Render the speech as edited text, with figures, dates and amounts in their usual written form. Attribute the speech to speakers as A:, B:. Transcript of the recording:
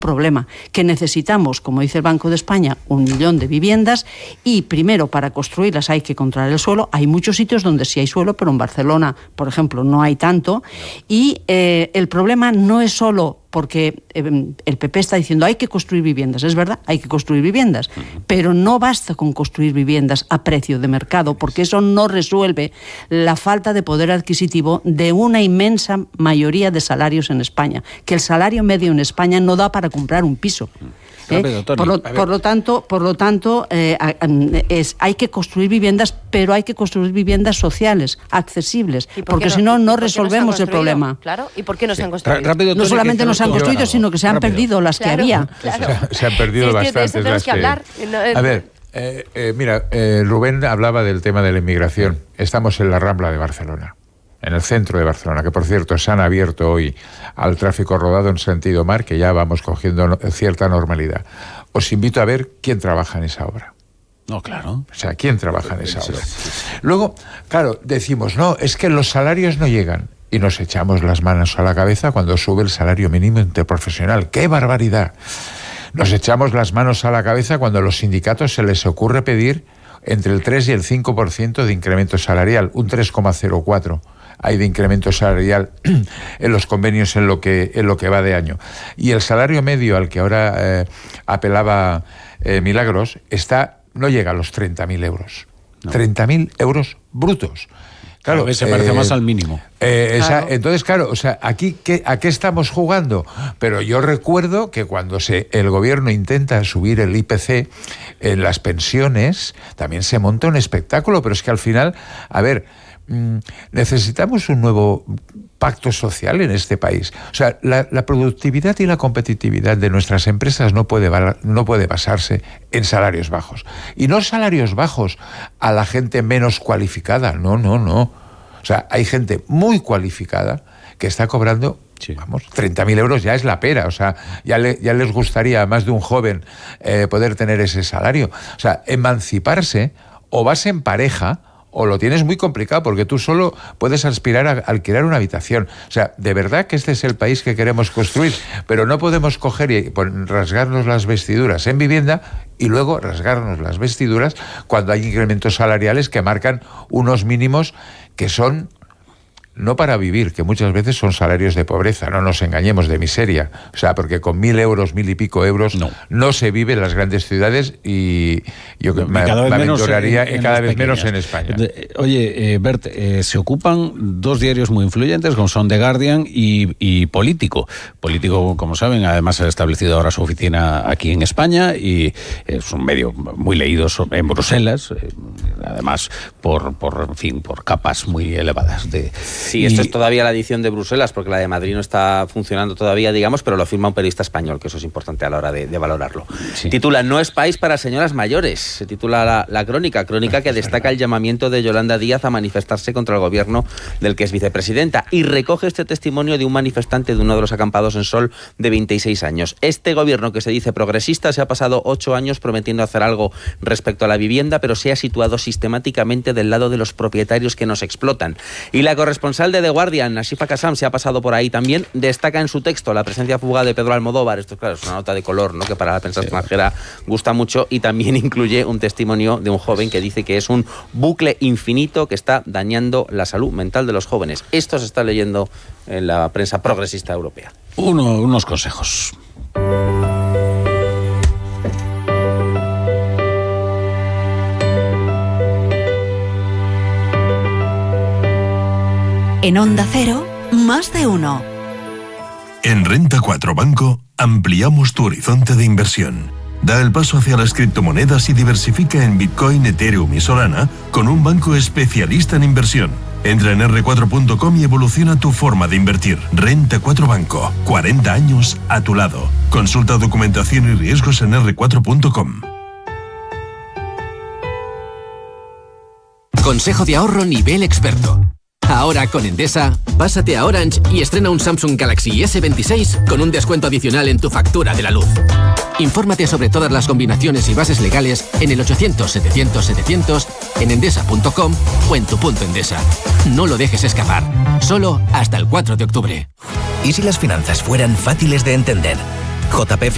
A: problema, que necesitamos, como dice el Banco de España, 1 millón de viviendas y primero para construirlas hay que encontrar el suelo. Hay muchos sitios donde sí hay suelo, pero en Barcelona, por ejemplo, no hay tanto. Y el problema no es solo porque el PP está diciendo hay que construir viviendas. Es verdad, hay que construir viviendas, pero no basta con construir viviendas a precio de mercado, porque eso no resuelve la falta de poder adquisitivo de una inmensa mayoría de salarios en España, que el salario medio en España no da para comprar un piso. Por lo tanto, hay que construir viviendas, pero hay que construir viviendas sociales, accesibles, porque si no, no resolvemos el problema.
B: Claro, ¿y por qué no se han construido?
C: Rápido,
A: no solamente no se han construido, sino que se han perdido las que había.
B: Claro.
D: Se han perdido bastantes.
B: De eso tenemos que hablar.
D: A ver, mira, Rubén hablaba del tema de la inmigración. Estamos en la Rambla de Barcelona, en el centro de Barcelona, que por cierto se han abierto hoy al tráfico rodado en sentido mar, que ya vamos cogiendo cierta normalidad. Os invito a ver quién trabaja en esa obra.
C: No, claro.
D: O sea, ¿quién trabaja en esa obra? Luego, claro, decimos, no, es que los salarios no llegan. Y nos echamos las manos a la cabeza cuando sube el salario mínimo interprofesional. ¡Qué barbaridad! Nos echamos las manos a la cabeza cuando a los sindicatos se les ocurre pedir entre el 3 y el 5% de incremento salarial, un 3,04%. Hay de incremento salarial en los convenios en lo que va de año. Y el salario medio al que ahora apelaba Milagros no llega a los 30.000 euros. No. 30.000 euros brutos. Claro,
C: a veces se parece más al mínimo.
D: Claro. Entonces, claro, o sea, aquí ¿a qué estamos jugando? Pero yo recuerdo que cuando el gobierno intenta subir el IPC en las pensiones, también se monta un espectáculo, pero es que al final, a ver, necesitamos un nuevo pacto social en este país. O sea, la productividad y la competitividad de nuestras empresas no puede basarse en salarios bajos. Y no salarios bajos a la gente menos cualificada, no. O sea, hay gente muy cualificada que está cobrando, vamos, 30.000 euros ya es la pera. O sea, ya les gustaría a más de un joven poder tener ese salario. O sea, emanciparse, o vas en pareja, o lo tienes muy complicado, porque tú solo puedes aspirar a alquilar una habitación. O sea, de verdad que este es el país que queremos construir, pero no podemos coger y rasgarnos las vestiduras en vivienda y luego rasgarnos las vestiduras cuando hay incrementos salariales que marcan unos mínimos que son no para vivir, que muchas veces son salarios de pobreza, no nos engañemos, de miseria. O sea, porque con 1.000 euros, 1.000 y pico euros, no se vive en las grandes ciudades y yo me aventuraría cada vez menos en España.
C: Oye, Bert, se ocupan dos diarios muy influyentes, como son The Guardian y Político. Político, como saben, además ha establecido ahora su oficina aquí en España y es un medio muy leído en Bruselas, además por capas muy elevadas de...
E: Sí, esto es todavía la edición de Bruselas, porque la de Madrid no está funcionando todavía, digamos, pero lo firma un periodista español, que eso es importante a la hora de valorarlo. Sí. Titula "No es país para señoras mayores", se titula la crónica que destaca el llamamiento de Yolanda Díaz a manifestarse contra el gobierno del que es vicepresidenta, y recoge este testimonio de un manifestante de uno de los acampados en Sol de 26 años. Este gobierno, que se dice progresista, se ha pasado 8 años prometiendo hacer algo respecto a la vivienda, pero se ha situado sistemáticamente del lado de los propietarios que nos explotan. Y la corresponsal de The Guardian, Ashifa Kassam, se ha pasado por ahí también, destaca en su texto la presencia fugaz de Pedro Almodóvar. Esto, claro, es una nota de color, ¿no?, que para la prensa extranjera gusta mucho, y también incluye un testimonio de un joven que dice que es un bucle infinito que está dañando la salud mental de los jóvenes. Esto se está leyendo en la prensa progresista europea.
C: Unos consejos.
F: En Onda Cero, más de uno.
G: En Renta 4 Banco ampliamos tu horizonte de inversión. Da el paso hacia las criptomonedas y diversifica en Bitcoin, Ethereum y Solana con un banco especialista en inversión. Entra en r4.com y evoluciona tu forma de invertir. Renta 4 Banco, 40 años a tu lado. Consulta documentación y riesgos en r4.com.
H: Consejo de ahorro nivel experto. Ahora con Endesa, pásate a Orange y estrena un Samsung Galaxy S26 con un descuento adicional en tu factura de la luz. Infórmate sobre todas las combinaciones y bases legales en el 800-700-700, en endesa.com o en tu punto Endesa. No lo dejes escapar. Solo hasta el 4 de octubre.
I: ¿Y si las finanzas fueran fáciles de entender? JP